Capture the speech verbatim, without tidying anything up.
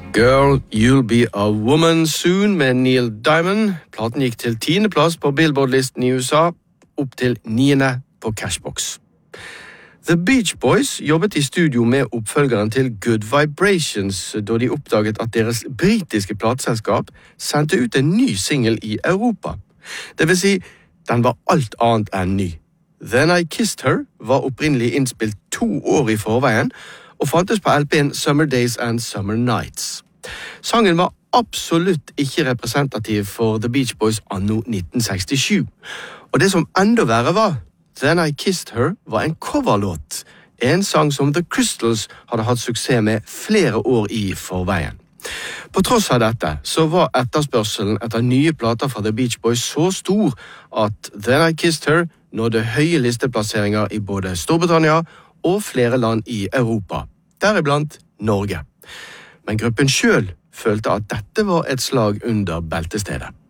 Girl, You'll Be a Woman Soon med Neil Diamond. Platen gikk til tiende plass på Billboard-listen i U S A, opp til niende på Cashbox. The Beach Boys jobbet i studio med oppfølgeren til Good Vibrations da de oppdaget at deres britiske plateselskap sendte ut en ny single i Europa. Det vil si, den var alt annet enn ny. Then I Kissed Her var opprinnelig innspilt to år i forveien, og fantes på L P-en Summer Days and Summer Nights. Sangen var absolutt ikke representativ for The Beach Boys anno nitten sekstisju. Og det som enda verre var, Then I Kissed Her var en coverlåt, en sang som The Crystals hadde hatt suksess med flere år i forveien. På tross av dette så var etterspørselen etter nye plater fra The Beach Boys så stor at Then I Kissed Her nådde høye listeplasseringer i både Storbritannia og flere land i Europa, deriblant Norge. Men gruppen selv følte at dette var et slag under beltestedet.